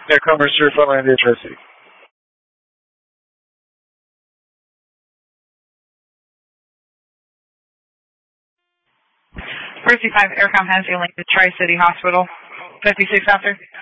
Aircom Mercer, Frontline to Tracy. Mercy 5 Aircom has a link to Tri-City Hospital. 56 after.